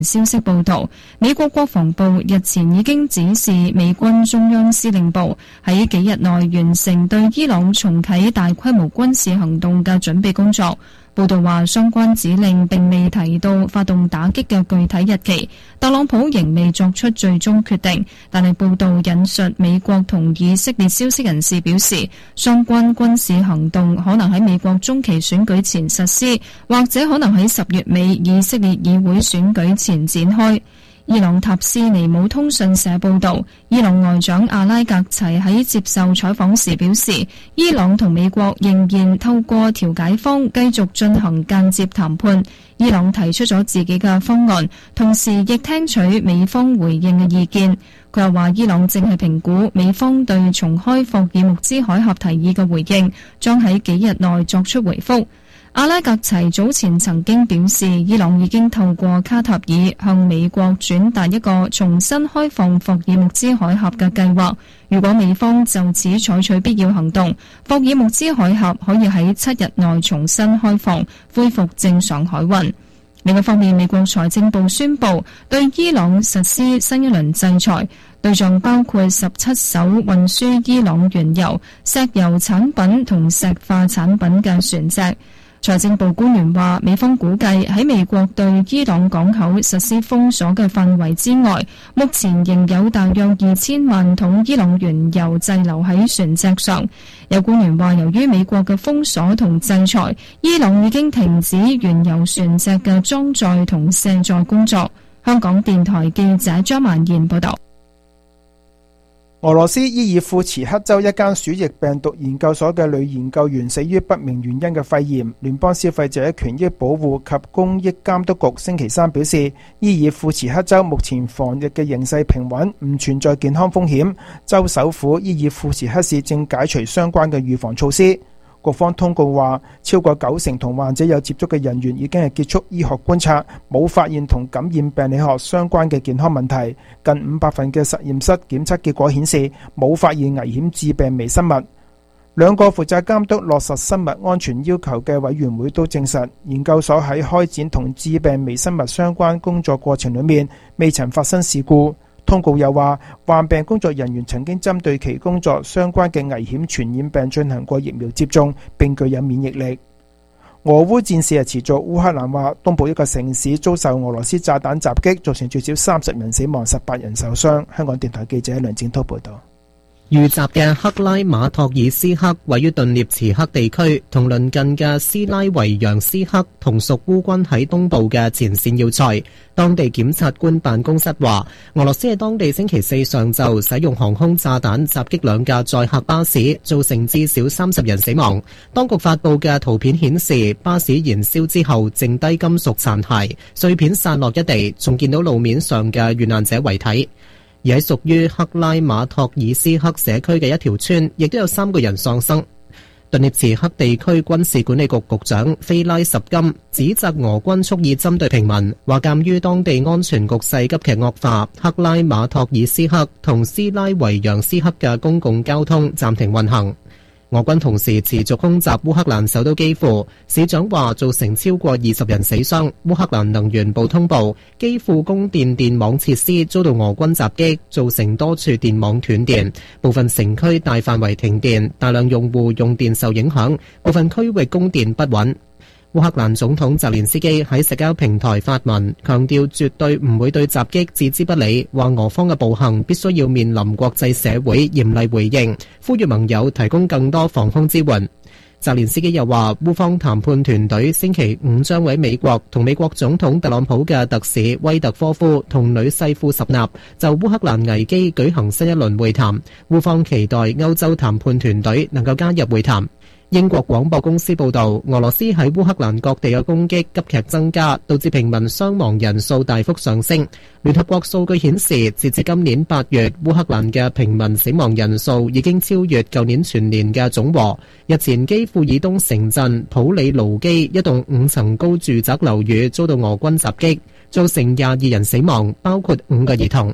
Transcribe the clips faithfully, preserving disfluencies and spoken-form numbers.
消息報道，美國國防部日前已經指示美軍中央司令部喺幾日內完成對伊朗重啟大規模軍事行動嘅準備工作。報道話，相關指令並未提到發動打擊嘅具體日期，特朗普仍未作出最終決定。但係報道引述美國同以色列消息人士表示，相關軍事行動可能喺美國中期選舉前實施，或者可能喺十月尾以色列議會選舉前展開。伊朗塔斯尼姆通訊社報道，伊朗外長阿拉格齊喺接受採訪時表示，伊朗同美國仍然透過調解方繼續進行間接談判。伊朗提出咗自己嘅方案，同時亦聽取美方回應嘅意見。佢又話，伊朗正係評估美方對重開霍爾木茲海峽提議嘅回應，將喺幾日內作出回覆。阿拉格齊早前曾經表示，伊朗已經透過卡塔爾向美國轉達一個重新開放霍爾木茲海峽嘅計劃。如果美方就此採取必要行動，霍爾木茲海峽可以喺七日內重新開放，恢復正常海運。另一方面，美國財政部宣布對伊朗實施新一輪制裁，對象包括十七艘運輸伊朗原油、石油產品同石化產品嘅船隻。財政部官員話，美方估計喺美國對伊朗港口實施封鎖嘅範圍之外，目前仍有大約二千萬桶伊朗原油滯留喺船隻上。有官員話，由於美國嘅封鎖同制裁，伊朗已經停止原油船隻嘅裝載同卸載工作。香港電台記者張曼燕報道。 俄羅斯伊爾庫茨克州一間鼠疫病毒研究所嘅女研究員死於不明原因嘅肺炎。聯邦消費者權益保護及公益監督局星期三表示，伊爾庫茨克州目前防疫嘅形勢平穩，唔存在健康風險。州首府伊爾庫茨克市正解除相關嘅預防措施。局方通告話，超過九成同患者有接觸嘅人員已經係結束醫學觀察，冇發現同感染病理學相關嘅健康問題。近五百份嘅實驗室檢測結果顯示，冇發現危險致病微生物。兩個負責監督落實生物安全要求嘅委員會都證實，研究所喺開展同致病微生物相關工作過程裏面，未曾發生事故。通告又話，患病工作人員曾經針對其工作相關嘅危險傳染病進行過疫苗接種，並具有免疫力。俄烏戰事係持續，烏克蘭話東部一個城市遭受俄羅斯炸彈襲擊，造成最少三十人死亡，十八人受傷。香港電台記者梁展濤報道。 遇襲嘅克拉馬托爾斯克位於頓涅茨克地區，同鄰近嘅斯拉維揚斯克同屬烏軍喺東部嘅前線要塞。當地檢察官辦公室話，俄羅斯喺當地星期四上晝使用航空炸彈襲擊兩架載客巴士，造成至少三十人死亡。當局發布嘅圖片顯示，巴士燃燒之後剩低金屬殘骸，碎片散落一地，仲見到路面上嘅遇難者遺體。而喺屬於克拉馬托爾斯克社區嘅一條村，亦都有三個人喪生。頓涅茨克地區軍事管理局局長菲拉什金指責俄軍蓄意針對平民，話鑑於當地安全局勢急劇惡化，克拉馬托爾斯克同斯拉維揚斯克嘅公共交通暫停運行。俄軍同時持續空襲烏克蘭首都基輔，市長話造成超過二十人死傷。烏克蘭能源部通報，基輔供電電網設施遭到俄軍襲擊，造成多處電網斷電，部分城區大範圍停電，大量用戶用電受影響，部分區域供電不穩。烏克蘭總統澤連斯基喺社交平台發文，強調絕對唔會對襲擊置之不理，話俄方嘅暴行必須要面臨國際社會嚴厲回應，呼籲盟友提供更多防空支援。澤連斯基又話，烏方談判團隊星期五將喺美國同美國總統特朗普嘅特使威特科夫同女婿庫什納就烏克蘭危機舉行新一輪會談，烏方期待歐洲談判團隊能夠加入會談。英國廣播公司報道，俄羅斯喺烏克蘭各地嘅攻擊急劇增加，導致平民傷亡人數大幅上升。聯合國數據顯示，截至今年八月，烏克蘭嘅平民死亡人數已經超越舊年全年嘅總和。日前，基輔以東城鎮普里盧基一棟五層高住宅樓宇遭到俄軍襲擊，造成廿二人死亡，包括五個兒童。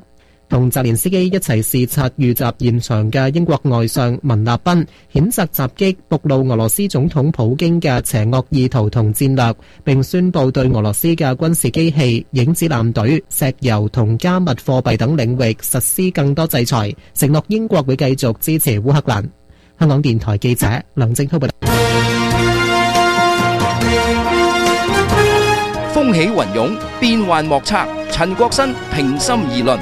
同澤連斯基一齊視察遇襲現場嘅英國外相文納賓譴責襲擊，暴露俄羅斯總統普京嘅邪惡意圖同戰略，並宣布對俄羅斯嘅軍事機器、影子艦隊、石油同加密貨幣等領域實施更多制裁，承諾英國會繼續支持烏克蘭。香港電台記者梁正滔報道。 風起雲湧，變幻莫測。陳國新平心而論。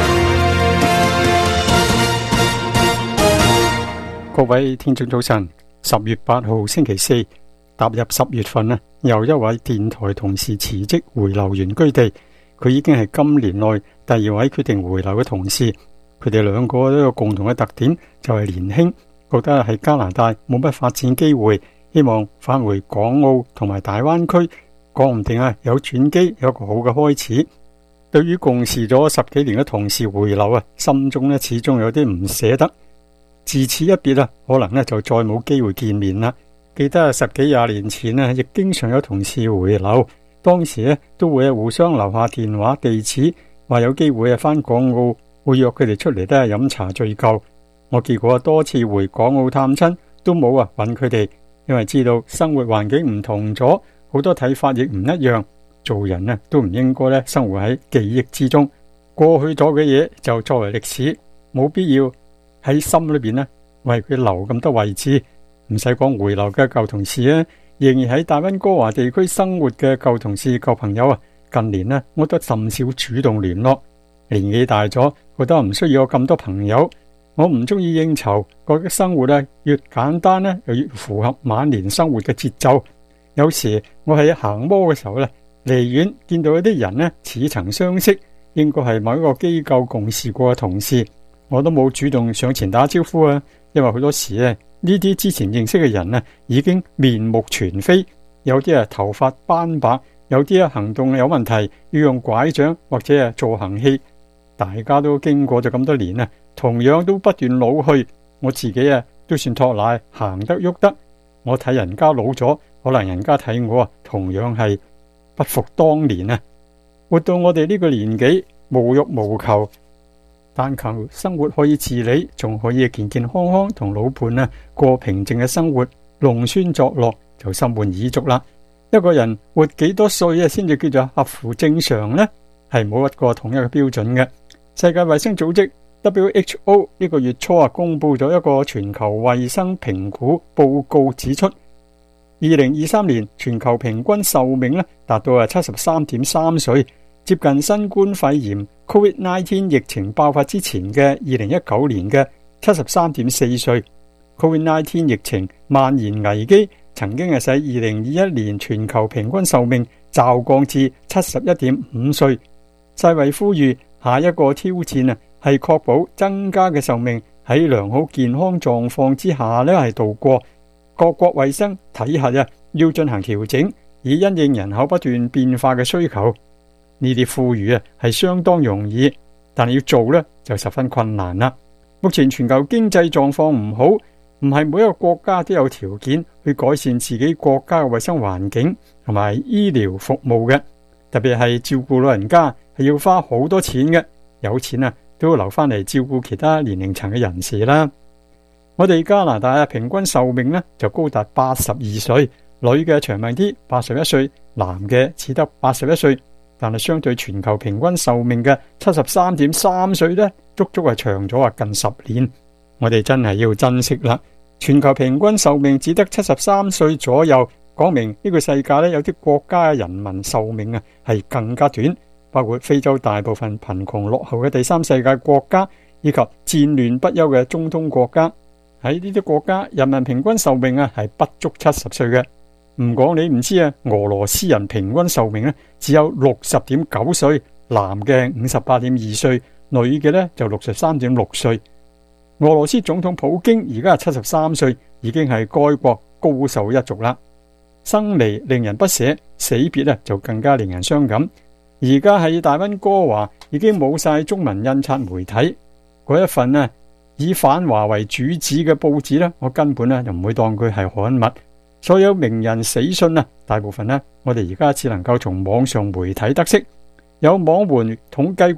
各位聽眾早晨，十月八號星期四，踏入十月份啊，又一位電台同事辭職回流原居地。佢已經係今年內第二位決定回流嘅同事。佢哋兩個都有共同嘅特點，就係年輕，覺得喺加拿大冇乜發展機會，希望返回港澳同埋大灣區，講唔定啊有轉機，有個好嘅開始。對於共事咗十幾年嘅同事回流啊，心中呢始終有啲唔捨得。自此一別啊，可能呢就再冇機會見面啦。記得啊，十幾廿年前啊，亦經常有同事回流，當時呢都會互相留下電話地址，話有機會啊返港澳，會約佢哋出嚟都係飲茶聚舊。我結果多次回港澳探親，都冇啊揾佢哋，因為知道生活環境唔同咗，好多睇法亦唔一樣。做人呢都唔應該咧生活喺記憶之中，過去咗嘅嘢就作為歷史，冇必要喺心裏邊呢為佢留咁多位置。唔使講回流嘅舊同事啊，仍然喺大溫哥華地區生活嘅舊同事舊朋友啊，近年呢我都甚少主動聯絡。年紀大咗，覺得唔需要有咁多朋友。我唔中意應酬，覺得生活咧越簡單呢又越符合晚年生活嘅節奏。有時我喺行摩嘅時候咧，離遠見到一啲人呢似曾相識，應該係某一個機構共事過嘅同事，我都冇主動上前打招呼啊。因為好多時咧呢啲之前認識嘅人呢已經面目全非，有啲啊頭髮斑白，有啲啊行動有問題，要用拐杖或者係助行器。大家都經過咗咁多年啊，同樣都不斷老去。我自己啊都算托賴，行得喐得。我睇人家老咗，可能人家睇我啊同樣係不復當年啊！活到我哋呢個年紀，無欲無求，但求生活可以自理，仲可以健健康康同老伴啊過平靜嘅生活，弄孫作樂就心滿意足啦。一個人活幾多歲啊，先至叫做合乎正常呢？係冇一個統一嘅標準嘅。世界衛生組織 W H O 呢個月初啊，公布咗一個全球衛生評估報告，指出二零二三年全球平均壽命咧達到啊七十三點三歲，接近新冠肺炎 Covid 十九 疫情爆發之前嘅二零一九年嘅七十三點四歲。Covid 十九 疫情蔓延危機曾經係使二零二一年全球平均壽命驟降至七十一點五歲。世衛呼籲下一個挑戰啊，係確保增加嘅壽命喺良好健康狀況之下咧係度過。各國衛生體系啊，要進行調整，以因應人口不斷變化嘅需求。呢啲呼籲啊，係相當容易，但係要做呢就十分困難啦。目前全球經濟狀況唔好，唔係每一個國家都有條件去改善自己國家嘅衛生環境同埋醫療服務嘅，特別係照顧老人家係要花好多錢嘅，有錢啊都要留翻嚟照顧其他年齡層嘅人士啦。我哋加拿大啊，平均壽命呢就高達八十二歲，女嘅長命啲，八十一歲，男嘅只得八十一歲。但係相對全球平均壽命嘅七十三點三歲呢，足足係長咗啊近十年。我哋真係要珍惜啦！全球平均壽命只得七十三歲左右，講明呢個世界呢有啲國家嘅人民壽命啊係更加短，包括非洲大部分貧窮落後嘅第三世界國家，以及戰亂不休嘅中東國家。喺呢啲國家，人民平均壽命啊係不足七十歲嘅。唔講你唔知啊，俄羅斯人平均壽命呢只有六十點九歲，男嘅五十八點二歲，女嘅呢就六十三點六歲。俄羅斯總統普京而家係七十三歲，已經係該國高壽一族啦。生離令人不捨，死別呢就更加令人傷感。而家喺大溫哥華已經冇晒中文印刷媒體，嗰一份呢以反華為主旨嘅報紙呢，我根本呢就唔會當佢係刊物。所有名人死訊啊，大部分呢，我哋而家只能夠從網上媒體得悉。有網媒統計過，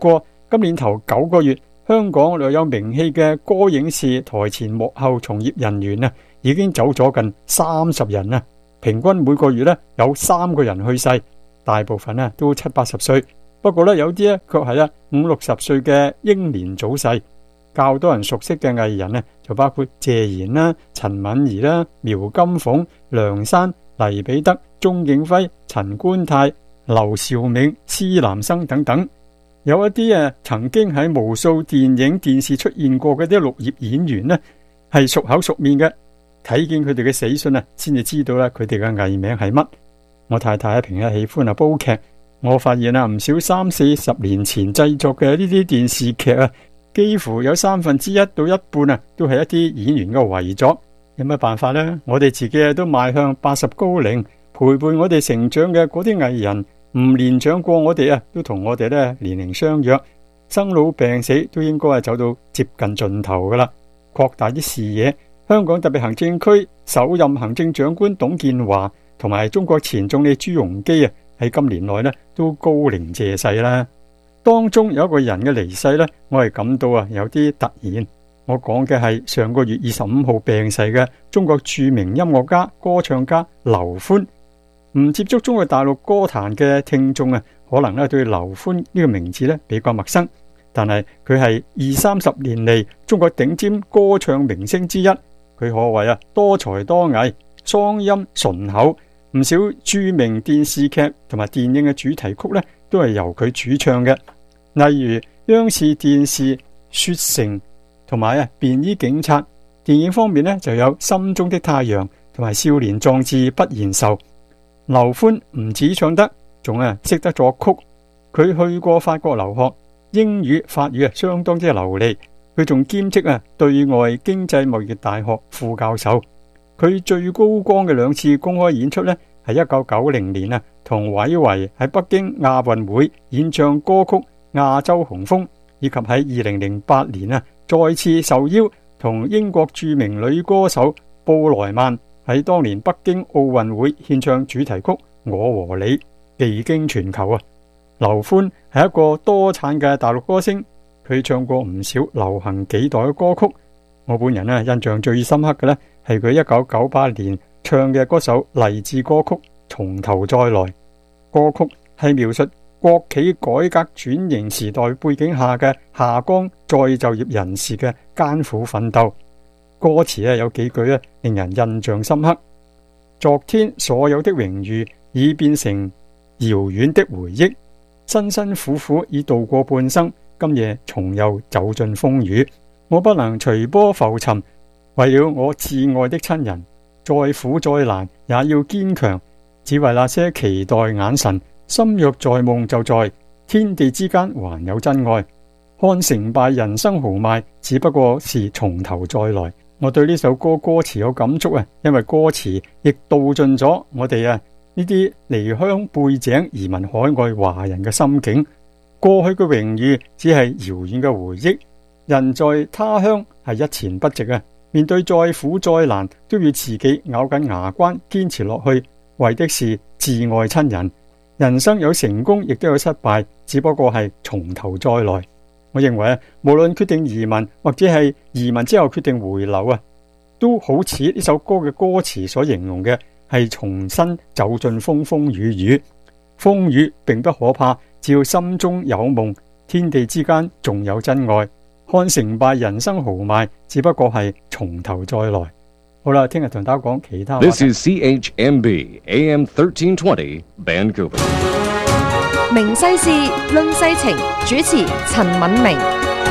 今年頭九個月，香港略有名氣嘅歌影視台前幕後從業人員啊，已經走咗近三十人啊，平均每個月咧有三個人去世，大部分咧都七八十歲。不過咧有啲咧卻係咧五六十歲嘅英年早逝。較多人熟悉嘅藝人呢，就包括謝賢啦、陳敏儀啦、苗金鳳、梁山、黎彼得、鍾景輝、陳觀泰、劉兆銘、施南生等等。有一啲誒曾經喺無數電影電視出現過嘅啲綠葉演員呢，係熟口熟面嘅。睇見佢哋嘅死訊啊，先至知道啦佢哋嘅藝名係乜。我太太平日喜歡啊煲劇，我發現啊唔少三四十年前製作嘅呢啲電視劇啊，幾乎有三分之一到一半啊，都係一啲演員嘅遺作。有乜辦法呢？我哋自己啊都邁向八十高齡，陪伴我哋成長嘅嗰啲藝人，唔年長過我哋啊，都同我哋咧年齡相若，生老病死都應該係走到接近盡頭噶啦。擴大啲視野，香港特別行政區首任行政長官董建華同埋中國前總理朱鎔基啊，喺今年內咧都高齡謝世啦。當中有一個人嘅離世咧，我係感到啊有啲突然。我講嘅係上個月二十五號病逝嘅中國著名音樂家、歌唱家劉歡。唔接觸中國大陸歌壇嘅聽眾啊，可能咧對劉歡呢個名字咧比較陌生，但係佢係二三十年嚟中國頂尖歌唱明星之一。佢可謂啊多才多藝，嗓音醇厚，唔少著名電視劇同埋電影嘅主題曲咧都係由佢主唱嘅，例如央視電視雪城同埋啊便衣警察。電影方面咧就有心中的太陽同埋少年壯志不言愁。劉歡唔止唱得，仲啊識得作曲。佢去過法國留學，英語法語啊相當之流利。佢仲兼職啊對外經濟貿易大學副教授。佢最高光嘅兩次公開演出呢，係一九九零年啊同韋維喺北京亞運會演唱歌曲《亞洲雄風》，以及喺二零零八年啊再次受邀同英國著名女歌手布萊曼喺當年北京奧運會獻唱主題曲《我和你》，技驚全球啊！劉歡係一個多產嘅大陸歌星，佢唱過唔少流行幾代嘅歌曲。我本人咧印象最深刻嘅咧係佢一九九八年唱嘅嗰首勵志歌曲《從頭再來》。歌曲係描述國企改革轉型時代背景下嘅下崗再就業人士嘅艱苦奮鬥。歌詞咧有幾句咧令人印象深刻。昨天所有的榮譽已變成遙遠的回憶，辛辛苦苦已度過半生，今夜重又走進風雨。我不能隨波浮沉，為了我摯愛的親人，再苦再難也要堅強，只為那些期待眼神，心若在夢就在天地之間還有真愛。看成敗人生豪邁，只不過是從頭再來。我對呢首歌歌詞有感觸啊，因為歌詞亦道盡咗我哋啊呢啲離鄉背井移民海外華人嘅心境。過去嘅榮譽只係遙遠嘅回憶，人在他鄉係一錢不值啊！面對再苦再難，都要自己咬緊牙關堅持落去，為的是摯愛親人。人生有成功，亦都有失敗，只不過係從頭再來。我認為啊，無論決定移民或者係移民之後決定回流啊，都好似呢首歌嘅歌詞所形容嘅，係重新走進風風雨雨。風雨並不可怕，只要心中有夢，天地之間仲有真愛。看成敗人生豪邁，只不過係從頭再來。好啦，聽日同大家講其他話題。 This is C H M B A M thirteen twenty Vancouver。 明世事論世情，主持陳敏明。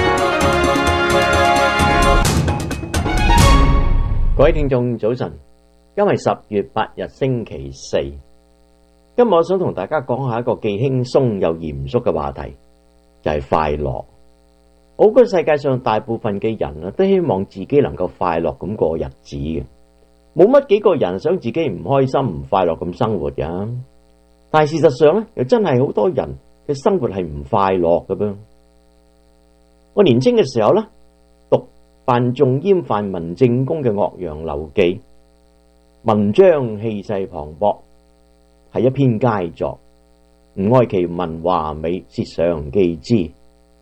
各位聽眾早晨，今日十月八日星期四。今日我想同大家講下一個既輕鬆又嚴肅嘅話題，就係快樂。我覺得世界上大部分嘅人啊，都希望自己能夠快樂咁過日子嘅，冇乜幾個人想自己唔開心唔快樂咁生活㗎。但係事實上咧，又真係好多人嘅生活係唔快樂嘅噃。我年輕嘅時候咧，讀范仲淹范文正公嘅《岳陽樓記》，文章氣勢磅礴，係一篇佳作。吾愛其文華美，舌上記之。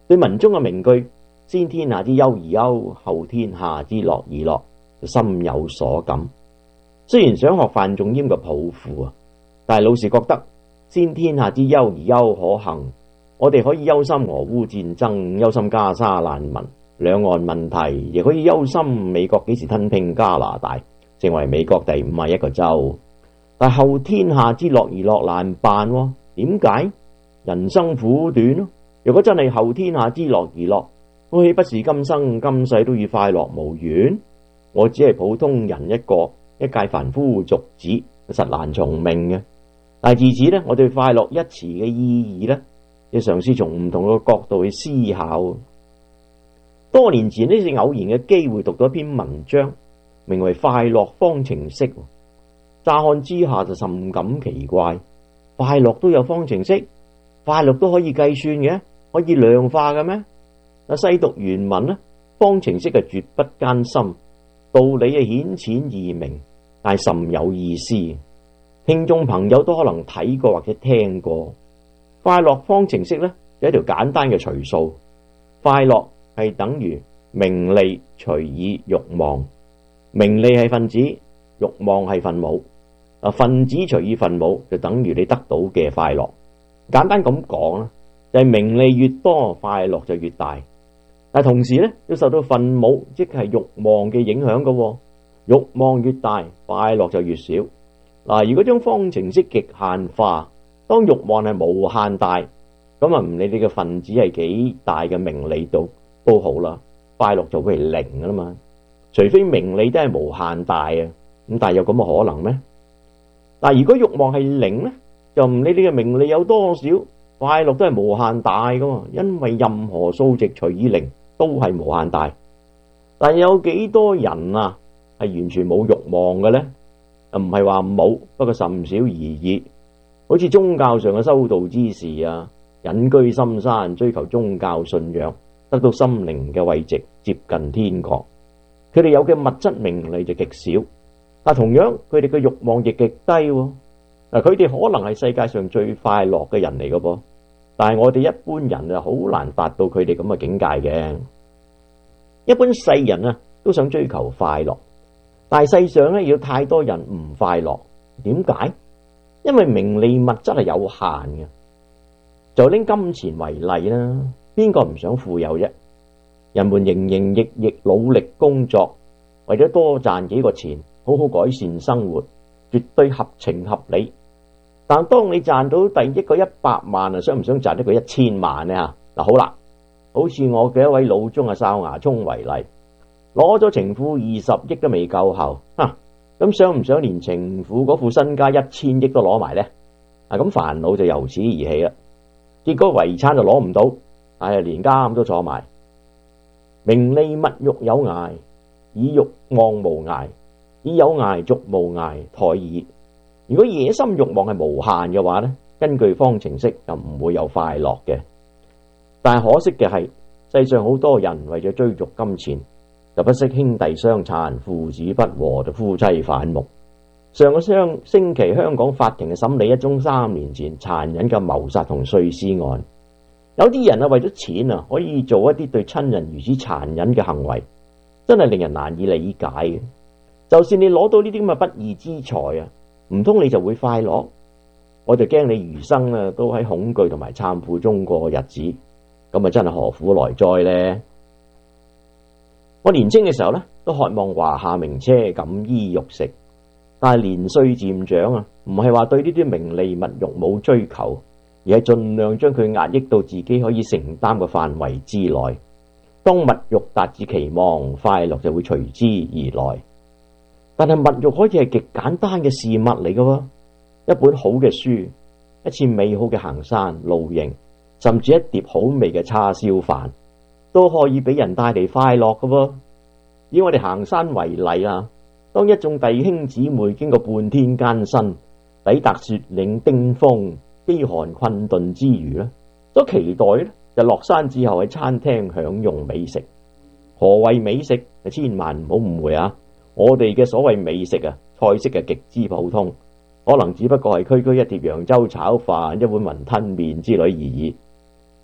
對文中嘅名句先天下之憂而憂，後天下之樂而樂，就深有所感。雖然想學范仲淹嘅抱負啊，但係老實覺得先天下之憂而憂可行。我哋可以憂心俄烏戰爭，憂心加沙難民、兩岸問題，亦可以憂心美國幾時吞併加拿大，成為美國第五十一個州。但後天下之樂而樂難辦喎，點解？人生苦短咯。如果真係後天下之樂而樂，我豈不是今生今世都與快樂無緣？我只係普通人一個，一介凡夫俗子，實難從命嘅。但係自此呢，我對快樂一詞嘅意義呢，要嘗試從唔同嘅角度去思考。多年前呢，是偶然嘅機會讀到一篇文章，名為《快樂方程式》。乍看之下就甚感奇怪，快樂都有方程式，快樂都可以計算嘅，可以量化嘅咩？啊，細讀原文呢，方程式係絕不艱深，道理係顯淺易明，但係甚有意思。聽眾朋友都可能睇過或者聽過。快樂方程式呢，有一條簡單嘅除數，快樂係等於名利除以慾望，名利係分子，慾望係分母。啊，分子除以分母就等於你得到嘅快樂。簡單咁講啦，就係名利越多，快樂就越大。但同時咧，要受到分母，即係慾望嘅影響嘅。慾望越大，快樂就越少。嗱，如果將方程式極限化，當慾望係無限大，咁啊唔理你嘅分子係幾大嘅名利度都好啦，快樂就會係零噶啦嘛。除非名利都係無限大啊，咁但係有咁嘅可能咩？但如果慾望係零咧，就唔理你嘅名利有多少，快樂都係無限大噶嘛，因為任何數值除以零都係無限大。但有幾多人啊係完全冇慾望嘅咧？唔係話冇，不過甚少而已。好似宗教上嘅修道之士啊，隱居深山，追求宗教信仰，得到心靈嘅慰藉，接近天國。佢哋有嘅物質名利就極少。但同樣佢哋嘅慾望亦極低喎。嗱，佢哋可能係世界上最快樂嘅人嚟嘅噃，但係我哋一般人啊，好難達到佢哋咁嘅境界嘅。一般世人啊，都想追求快樂，但係世上咧有太多人唔快樂。點解？因為名利物質係有限嘅。就拎金錢為例啦，邊個唔想富有啫？人們營營役役努力工作，為咗多賺幾個錢，好好改善生活，絕對合情合理。但當你賺到第一個一百萬啊，想唔想賺一個一千萬呢？吓，嗱，好啦，好似我嘅一位老中啊哨牙聰為例，攞咗情婦二十億都未夠喉，吓，咁想唔想連情婦嗰副身家一千億都攞埋呢？啊，咁煩惱就由此而起啦。結果遺產就攞唔到，唉，連監都坐埋。名利物欲有涯，以欲望無涯。以有涯續無涯，殆矣。如果野心慾望係無限嘅話呢，根據方程式就唔會有快樂嘅。但係可惜嘅係，世上好多人為咗追逐金錢，就不惜兄弟相殘、父子不和，就夫妻反目。上個雙星期，香港法庭嘅審理一宗三年前殘忍嘅謀殺同碎屍案。有啲人啊，為咗錢啊，可以做一啲對親人如此殘忍嘅行為，真係令人難以理解嘅。就算你攞到呢啲咁嘅不義之財啊，唔通你就會快樂？我就驚你餘生啊都喺恐懼同埋懺悔中過日子，咁啊真係何苦來哉呢？我年輕嘅時候呢，都渴望華夏名車、錦衣玉食，但係年歲漸長啊，唔係話對呢啲名利物欲冇追求，而係盡量將佢壓抑到自己可以承擔嘅範圍之內。當物欲達至期望，快樂就會隨之而來。但係物欲可以係極簡單嘅事物嚟嘅喎，一本好嘅書，一次美好嘅行山露營，甚至一碟好味嘅叉燒飯，都可以俾人帶嚟快樂嘅喎。以我哋行山為例啊，當一眾弟兄姊妹經過半天艱辛，抵達雪嶺冰峰，飢寒困頓之餘咧，所期待咧就落山之後喺餐廳享用美食。何謂美食？千萬唔好誤會啊！我哋嘅所謂美食啊，菜式係極之普通，可能只不過係區區一碟揚州炒飯、一碗雲吞麵之類而已。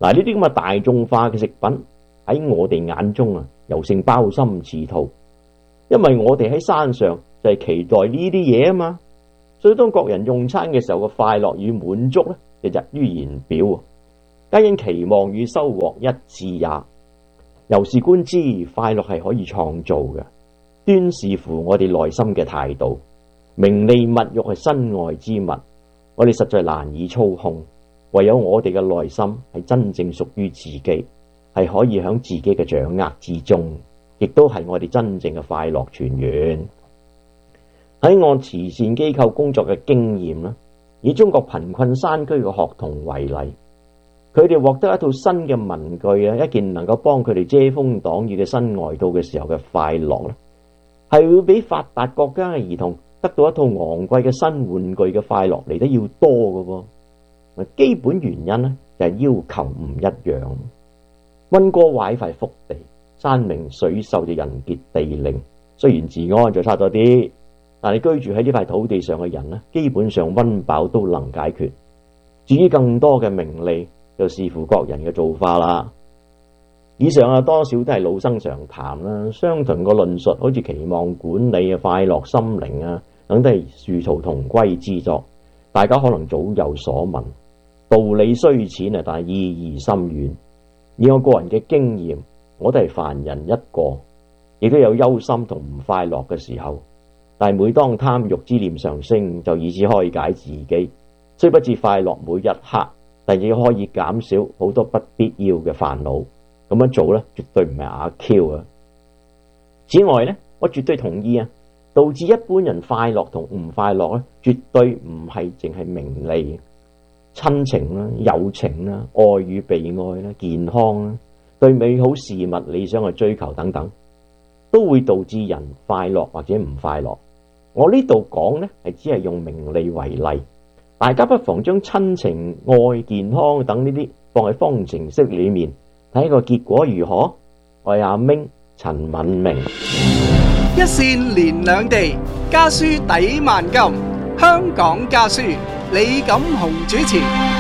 嗱，呢啲咁嘅大眾化嘅食品喺我哋眼中啊，尤勝鮑參翅兔，因為我哋喺山上就係期待呢啲嘢啊嘛，所以當各人用餐嘅時候嘅快樂與滿足咧，就溢於言表，皆因期望與收穫一致也。由是觀之，快樂係可以創造嘅，端視乎我哋內心嘅態度。名利物欲係身外之物，我哋實在難以操控，唯有我哋嘅內心係真正屬於自己，係可以響自己嘅掌握之中，亦都係我哋真正嘅快樂泉源。喺我慈善機構工作嘅經驗啦，以中國貧困山區嘅學童為例，佢哋獲得一套新嘅文具啊，一件能夠幫佢哋遮風擋雨嘅新外套嘅時候嘅快樂咧，係會比發達國家嘅兒童得到一套昂貴嘅新玩具嘅快樂嚟得要多嘅喎。基本原因咧就係要求唔一樣。溫哥華塊福地，山明水秀就人傑地靈，雖然治安就差咗啲，但係居住喺呢塊土地上嘅人咧，基本上溫飽都能解決。至於更多嘅名利，就視乎各人嘅造化啦。以上啊，多少都係老生常談啦。相同個論述，好似期望管理啊、快樂心靈啊，等都係殊途同歸之作。大家可能早有所聞，道理雖淺啊，但係意義深遠。以我個人嘅經驗，我都係凡人一個，亦都有憂心同唔快樂嘅時候。但係每當貪欲之念上升，就以此開解自己，雖不至快樂每一刻，但亦可以減少好多不必要嘅煩惱。咁樣做咧，絕對唔係阿 Q 啊！此外咧，我絕對同意啊，導致一般人快樂同唔快樂咧，絕對唔係淨係名利、親情啦、友情啦、愛與被愛啦、健康啦、對美好事物理想嘅追求等等，都會導致人快樂或者唔快樂。我呢度講咧，係只係用名利為例，大家不妨將親情、愛、健康等呢啲放喺方程式裏面，睇個結果如何。我係阿明陳敏明。 一線連兩地，家書抵萬金。香港家書，李錦雄主持。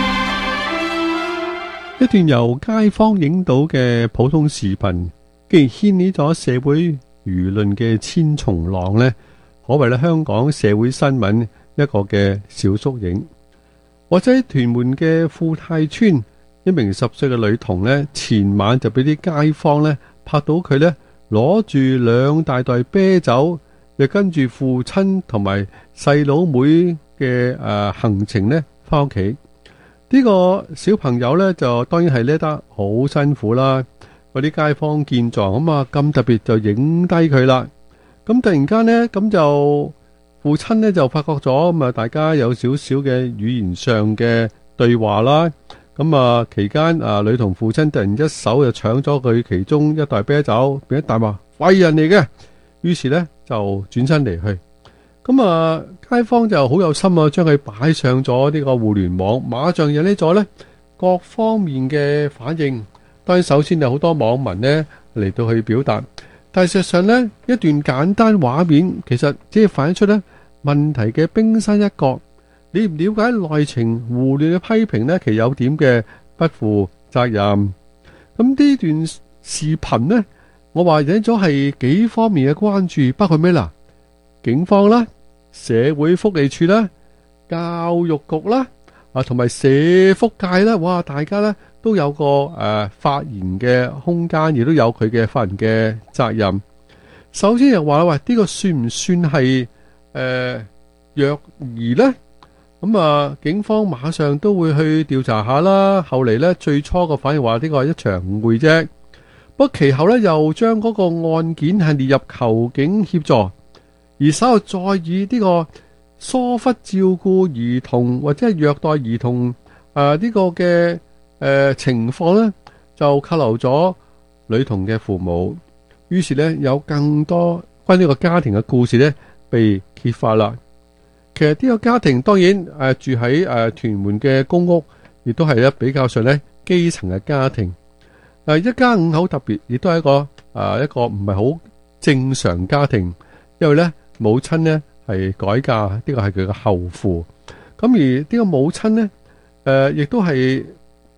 一段由街坊影到嘅普通視頻，既然掀起咗社會輿論嘅千重浪呢，可謂咧香港社會新聞一個嘅小縮影。或者喺屯門嘅富泰村，一名十歲嘅女童呢，前晚就俾啲街坊呢拍到佢呢攞住兩大袋啤酒，又跟住父親同埋細佬妹嘅誒行程呢翻屋企。呢個小朋友呢，就當然係叻得好辛苦啦。嗰啲街坊見狀咁啊，咁特別就影低佢啦。咁突然間呢，咁就父親呢就發覺咗，咁啊大家有少少嘅語言上嘅對話啦。咁啊期間啊女童父親突然一手就搶咗佢其中一袋啤酒，俾一啖話廢人嚟嘅。於是呢，就轉身離去。咁啊街坊就好有心啊，將佢擺上咗呢個互聯網，馬上引起咗呢各方面嘅反應。當然首先有好多網民呢嚟到去表達，但係事實上呢，一段簡單畫面其實只係反映出呢問題嘅冰山一角。你唔了解內情，胡亂嘅批評呢，其實有點嘅不負責任。咁呢段視頻呢，我話引咗係幾方面嘅關注，包括咩啦？警方啦、社會福利署啦、教育局啦，啊同埋社福界啦，哇！大家呢都有個誒、呃、發言嘅空間，亦都有佢嘅發言嘅責任。首先又話喂，呢、這個算唔算係誒虐兒呢？咁啊，警方馬上都會去調查下啦。後嚟呢，最初個反應話呢個係一場誤會啫。不過其後呢，又將嗰個案件係列入求警協助，而稍後再以呢個疏忽照顧兒童或者係虐待兒童啊呢、這個嘅誒、呃、情況呢，就扣留咗女童嘅父母。於是呢，有更多關於呢個家庭嘅故事呢，被揭發啦。其實呢個家庭當然誒、呃、住喺誒、呃、屯門嘅公屋，亦都係咧比較上咧基層嘅家庭。誒、呃、一家五口特別，亦都係一個誒、呃、一個唔係好正常家庭，因為咧母親呢係改嫁，呢個係佢嘅後父。咁而呢個母親呢，誒、呃、亦都係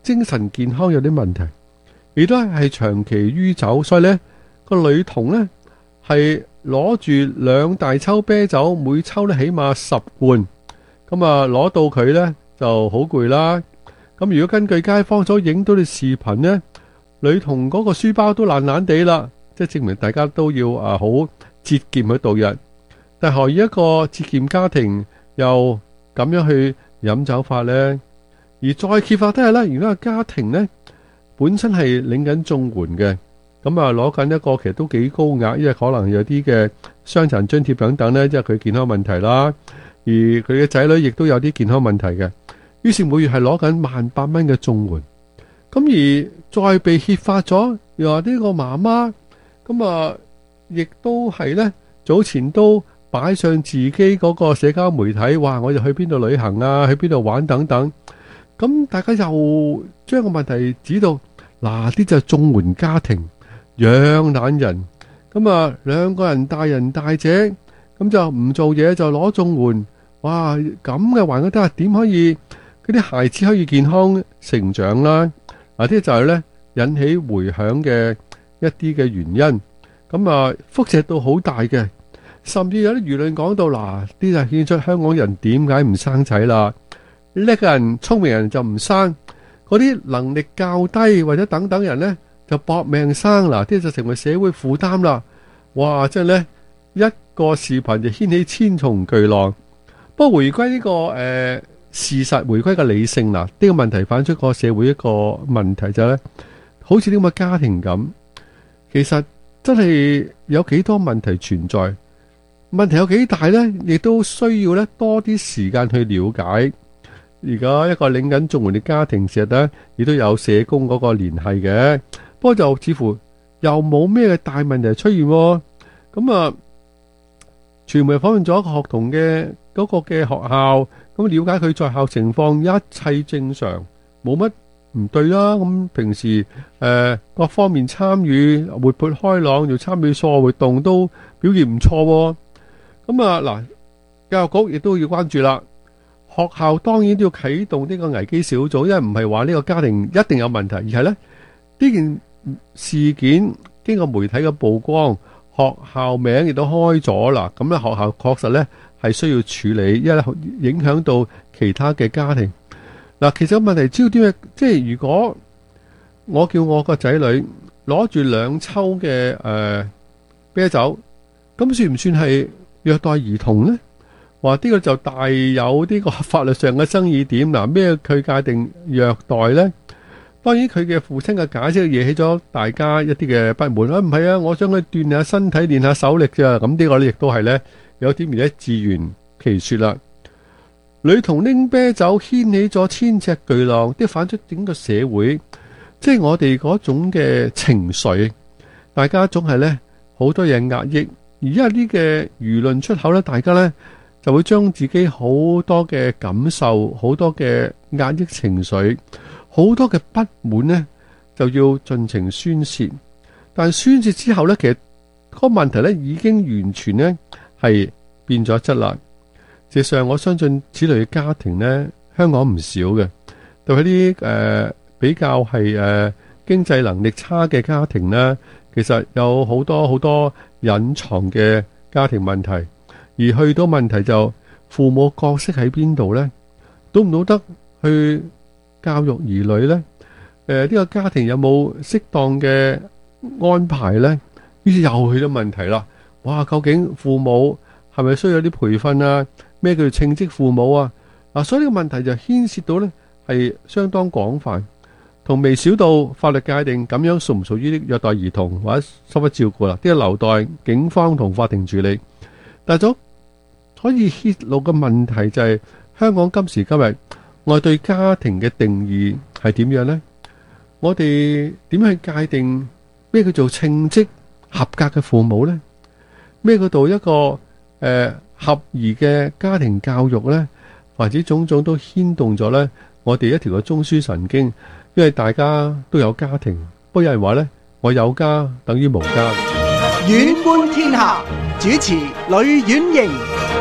精神健康有啲問題，亦都係長期酗酒，所以呢個女童呢係攞住兩大抽啤酒，每抽呢起碼十罐，咁啊攞到佢呢就好攰啦。咁如果根據街坊所影到嘅視頻呢，女童嗰個書包都爛爛地啦，即係證明大家都要啊好節儉去度日。但係何以一個節儉家庭又咁樣去飲酒法呢？而再揭發都係咧，如果個家庭呢本身係領緊綜援嘅，咁啊攞緊一個其實都幾高額，因為可能有啲嘅傷殘津貼等等呢，即係佢健康問題啦。而佢嘅仔女亦都有啲健康問題嘅，於是每月係攞緊萬八蚊嘅綜援。咁而再被揭發咗，又話呢個媽媽咁啊，亦都係呢早前都擺上自己嗰個社交媒體，話我就去邊度旅行啊，去邊度玩等等。咁大家又將個問題指到嗱，啲就係綜援家庭養懶人，咁啊兩個人大人大姐，咁就唔做嘢就攞綜援，哇咁嘅環境底下點可以嗰啲孩子可以健康成長啦？嗱，啲就係咧引起回響嘅一啲嘅原因，咁啊輻射到好大嘅，甚至有啲輿論講到嗱，啲就顯出香港人點解唔生仔啦？叻嘅人、聰明人就唔生，嗰啲能力較低或者等等人呢，就搏命生啦，啲就成為社會負擔啦。哇！真係呢一個視頻就掀起千重巨浪。不過回歸呢、這個誒、呃、事實，回歸嘅理性啦，呢、這個問題反出個社會一個問題就係、是、呢，好似呢咁嘅家庭咁，其實真係有幾多問題存在，問題有幾大呢？亦都需要呢多啲時間去了解。而家一個領緊綜援嘅家庭，其實咧亦都有社工嗰個聯繫嘅，不過就似乎又冇咩嘅大問題出現。咁啊，傳媒訪問咗一個學童嘅嗰個嘅學校，咁了解佢在校情況，一切正常，冇乜唔對啦。咁平時誒、呃、各方面參與活潑開朗，又參與課外活動都表現唔錯。咁啊嗱，教育局亦都要關注啦。學校當然都要啟動呢個危機小組，因為唔係話呢個家庭一定有問題，而係咧呢件事件經過媒體嘅曝光，學校名亦都開咗啦。咁咧學校確實咧係需要處理，因為影響到其他嘅家庭。嗱，其實問題焦點係，即係如果我叫我個仔女攞住兩抽嘅誒、呃、啤酒，咁算唔算係虐待兒童呢？話呢個就大有呢個法律上嘅爭議點。嗱，咩佢界定虐待呢？當然佢嘅父親嘅解釋惹起咗大家一啲嘅不滿。啊，唔係啊，我想佢鍛煉下身體，練下手力啫。咁呢個咧亦都係呢，有啲而咧自圓其說啦。女童拎啤酒掀起咗千尺巨浪，啲反出整個社會，即係我哋嗰種嘅情緒，大家總係呢好多嘢壓抑，而因為呢嘅輿論出口呢，大家呢。就會將自己好多嘅感受、好多嘅壓抑情緒、好多嘅不滿呢，就要盡情宣泄。但宣泄之後呢，其實個問題呢已經完全呢係變咗質啦。事實上，我相信此類嘅家庭呢，香港唔少嘅，對啲誒比較係誒、呃、經濟能力差嘅家庭呢，其實有好多好多隱藏嘅家庭問題。而去到問題就父母角色喺邊度呢？懂唔懂得去教育兒女呢？誒、呃，呢、這個家庭有冇適當嘅安排呢？於是又去到問題啦。哇，究竟父母係咪需要啲培訓啊？咩叫做稱職父母啊？嗱、啊，所以呢個問題就牽涉到呢係相當廣泛，同微小到法律界定咁樣屬唔屬於虐待兒童或者疏忽照顧啦，呢、這個留待警方同法庭處理。但係咗可以揭露嘅問題就係、是、香港今時今日我對家庭嘅定義係點樣呢？我哋點去界定咩叫做稱職合格嘅父母呢？咩叫做一個誒、呃、合宜嘅家庭教育呢？或者種種都牽動咗呢我哋一條嘅中樞神經，因為大家都有家庭，不過有人話呢，我有家等於無家。 遠觀天下主持呂婉瑩。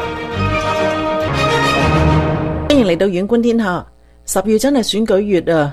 歡迎嚟到遠觀天下。十月真係選舉月啊，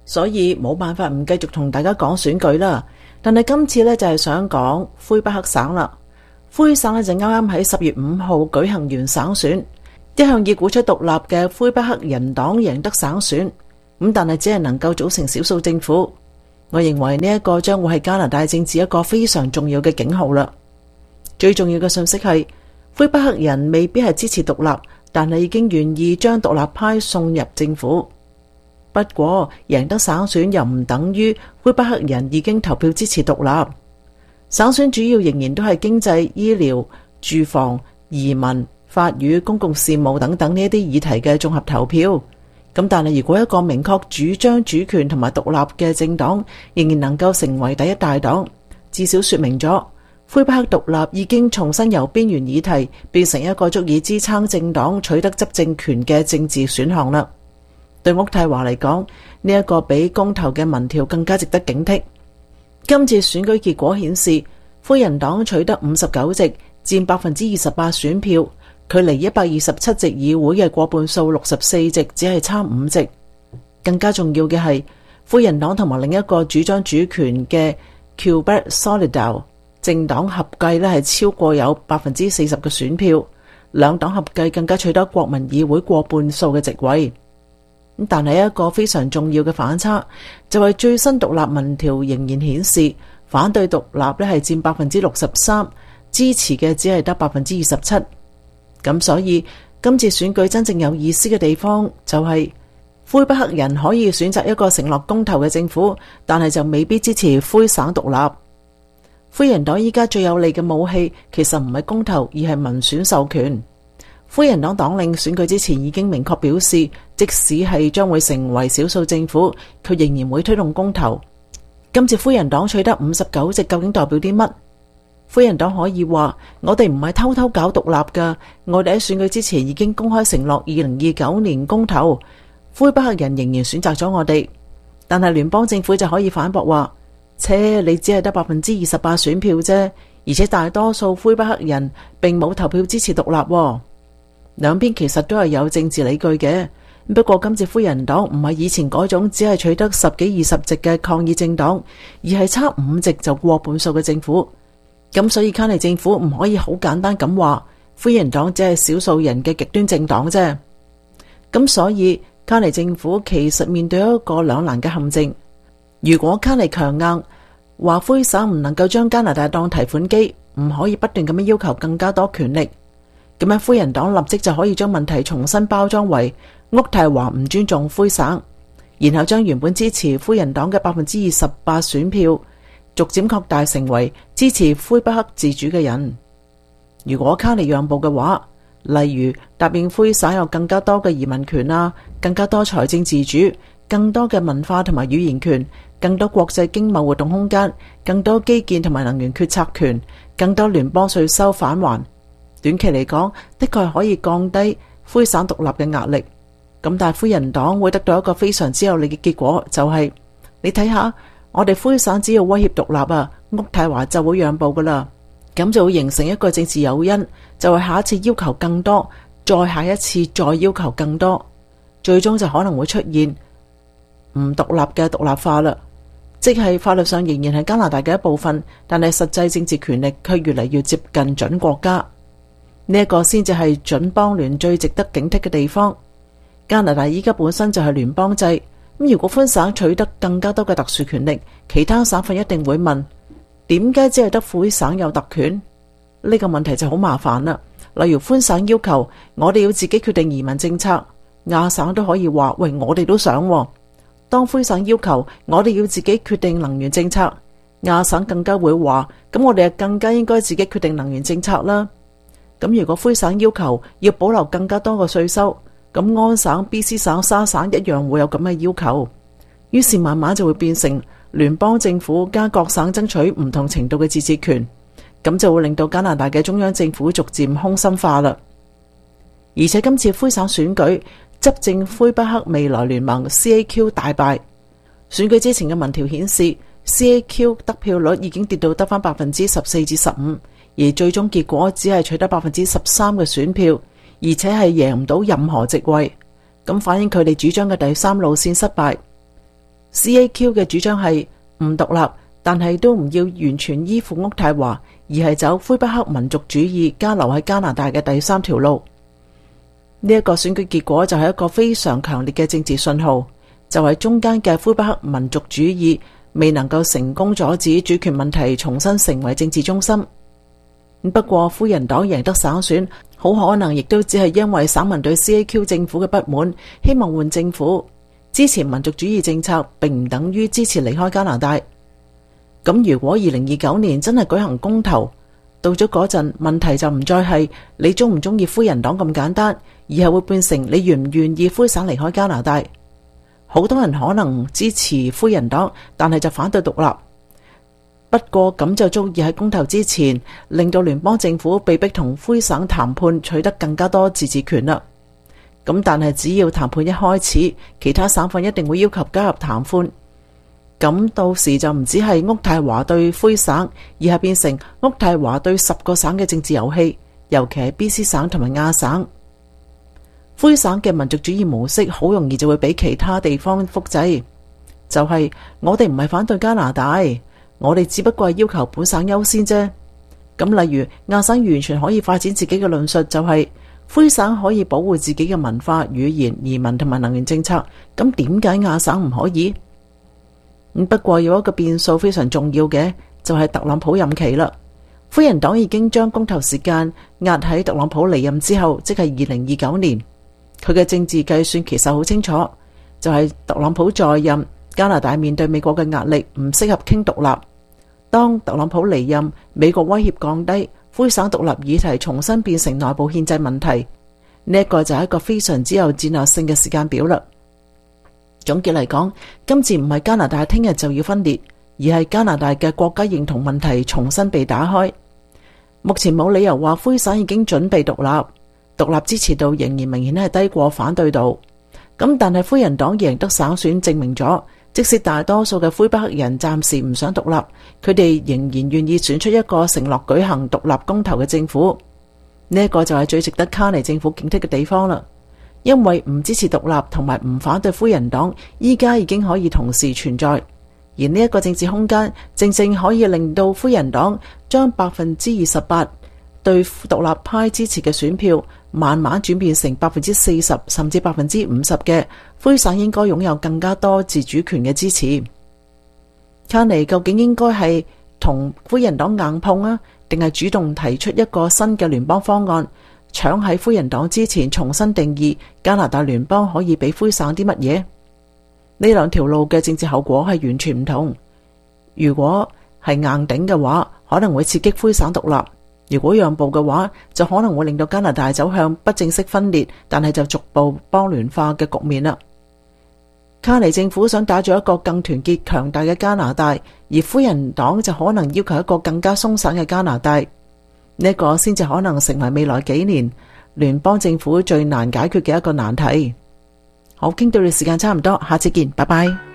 所以冇辦法唔繼續同大家講選舉啦。但係今次呢，就係想講魁北克省啦。魁省呢，就啱啱喺十月五號舉行完省選，一向以鼓吹獨立嘅魁北克人黨贏得省選，咁但係只係能夠組成少數政府。我認為呢一個將會係加拿大政治一個非常重要嘅警號啦。最重要嘅信息係，魁北克人未必係支持獨立，但係已經願意將獨立派送入政府。不過贏得省選又唔等於魁北克人已經投票支持獨立。省選主要仍然都係經濟、醫療、住房、移民、法語、公共事務等等呢一啲議題嘅綜合投票。咁但係如果一個明確主張主權同埋獨立嘅政黨仍然能夠成為第一大黨，至少說明咗魁北克獨立已經重新由邊緣議題變成一個足以支撐政黨取得執政權嘅政治選項啦。對渥太華嚟講，呢一個比公投嘅民調更加值得警惕。今次選舉結果顯示，魁人黨取得五十九席，佔百分之二十八選票，距離一百二十七席議會嘅過半數六十四席只係差五席。更加重要嘅係，魁人黨同埋另一個主張主權嘅 Quebec Solidaire 政黨合計咧係超過有百分之四十嘅選票，兩黨合計更加取得國民議會過半數嘅席位。但係一個非常重要嘅反差，就係最新獨立民調仍然顯示，反對獨立咧係佔百分之六十三，支持嘅只係得百分之二十七。咁所以今次選舉真正有意思嘅地方就係，魁北克人可以選擇一個承諾公投嘅政府，但係就未必支持魁省獨立。魁人黨依家最有利嘅武器，其實唔係公投，而係民選授權。魁人黨黨領選舉之前已經明確表示，即使係將會成為少數政府，佢仍然會推動公投。今次魁人黨取得五十九席，究竟代表啲乜？魁人黨可以話：我哋唔係偷偷搞獨立噶，我哋喺選舉之前已經公開承諾二零二九年公投。魁北克人仍然選擇咗我哋，但係聯邦政府就可以反駁話：切，你只係得百分之二十八選票啫，而且大多數魁北克人並冇投票支持獨立。兩邊其實都係有政治理據嘅，不過今次魁人黨唔係以前嗰種只係取得十幾二十席嘅抗議政黨，而係差五席就過半數嘅政府。咁所以卡尼政府唔可以好簡單咁話魁人黨只係少數人嘅極端政黨啫。咁所以卡尼政府其實面對一個兩難嘅陷阱。如果卡尼強硬話魁省唔能夠將加拿大當提款機，唔可以不斷咁樣要求更加多權力，咁樣魁人黨立即就可以將問題重新包裝為渥太華唔尊重魁省，然後將原本支持魁人黨嘅百分之二十八選票逐漸擴大成為支持魁北克自主嘅人。如果卡尼讓步嘅話，例如答應魁省有更加多嘅移民權啊，更加多財政自主，更多嘅文化同埋語言權，更多國際經貿活動空間，更多基建同埋能源決策權，更多聯邦稅收返還。短期嚟講，的確係可以降低魁省獨立嘅壓力。咁但係魁人黨會得到一個非常之有利嘅結果，就係、是、你睇下，我哋魁省只要威脅獨立啊，渥太華就會讓步噶啦。咁就會形成一個政治誘因，就係下一次要求更多，再下一次再要求更多，最終就可能會出現唔獨立嘅獨立化啦。即係法律上仍然係加拿大嘅一部分，但係實際政治權力卻越嚟越接近準國家。呢一個先至係準邦聯最值得警惕嘅地方。加拿大依家本身就係聯邦制，咁如果魁省取得更加多嘅特殊權力，其他省份一定會問：點解只係得魁省有特權？呢個問題就好麻煩啦。例如魁省要求我哋要自己決定移民政策，亞省都可以話：喂，我哋都想。當魁省要求我哋要自己決定能源政策，亞省更加會話：咁我哋啊更加應該自己決定能源政策啦。咁如果魁省要求要保留更加多嘅稅收，咁安省、B C 省、沙省一樣會有咁嘅要求。於是慢慢就會變成聯邦政府加各省爭取唔同程度嘅自治權，咁就會令到加拿大嘅中央政府逐漸空心化啦。而且今次魁省選舉，執政魁北克未來聯盟 C A Q 大敗。選舉之前嘅民調顯示 C A Q 得票率已經跌到得返百分之十四至十五。而最終結果只係取得百分之十三嘅選票，而且係贏唔到任何席位，咁反映佢哋主張嘅第三路線失敗。 C A Q 嘅主張係唔獨立，但係都唔要完全依附渥太華，而係走魁北克民族主義加留喺加拿大嘅第三條路。呢一個選舉結果就係一個非常強烈嘅政治信號，就係中間嘅魁北克民族主義未能夠成功阻止主權問題重新成為政治中心。不過魁人黨贏得省選，好可能亦都只係因為省民對 C A Q 政府嘅不滿，希望換政府。支持民族主義政策並唔等於支持離開加拿大。咁如果二零二九年真係舉行公投，到咗嗰陣，問題就唔再係你中唔中意魁人黨咁簡單，而係會變成你願唔願意魁省離開加拿大。好多人可能支持魁人黨，但係就反對獨立。不過咁就足以喺公投之前令到聯邦政府被逼同魁省談判，取得更加多自治權啦。咁但係只要談判一開始，其他省份一定會要求加入談判。咁到時就唔止係渥太華對魁省，而係變成渥太華對十個省嘅政治遊戲，尤其係 B C 省同埋亞省。魁省嘅民族主義模式好容易就會俾其他地方複製，就係、是、我哋唔係反對加拿大，我哋只不過係要求本省優先啫。咁例如亞省完全可以發展自己嘅論述，就係、是魁省可以保護自己嘅文化、語言、移民同埋能源政策，咁點解亞省唔可以？不過有一個變數非常重要嘅，就係特朗普任期啦。魁人黨已經將公投時間壓喺特朗普離任之後，即係二零二九年。佢嘅政治計算其實好清楚，就係特朗普在任，加拿大面對美國嘅壓力，唔適合傾獨立。當特朗普離任，美國威脅降低，魁省獨立議題重新變成內部憲制問題，呢一個就係一個非常之有戰略性嘅時間表啦。總結嚟講，今次唔係加拿大聽日就要分裂，而係加拿大嘅國家認同問題重新被打開。目前冇理由話魁省已經準備獨立，獨立支持度仍然明顯係低過反對度。咁但係魁人黨贏得省選，證明咗即使大多數嘅魁北克人暫時唔想獨立，佢哋仍然願意選出一個承諾舉行獨立公投嘅政府。呢一個就係最值得卡尼政府警惕嘅地方啦。因為唔支持獨立同埋唔反對魁人黨，依家已經可以同時存在，而呢一個政治空間正正可以令到魁人黨將百分之二十八對獨立派支持嘅選票慢慢轉變成百分之四十甚至百分之五十嘅魁省應該擁有更加多自主權嘅支持。卡尼究竟應該係同魁人黨硬碰啊，定係主動提出一個新嘅聯邦方案，搶喺魁人黨之前重新定義加拿大聯邦可以俾魁省啲乜嘢？呢兩條路嘅政治後果係完全唔同。如果係硬頂嘅話，可能會刺激魁省獨立；如果讓步嘅話，就可能會令到加拿大走向不正式分裂，但係就逐步邦聯化嘅局面啦。卡尼政府想打造一個更團結強大嘅加拿大，而魁人黨就可能要求一個更加鬆散嘅加拿大。呢一個先至可能成為未來幾年聯邦政府最難解決嘅一個難題。好，傾到你時間差唔多，下次見，拜拜。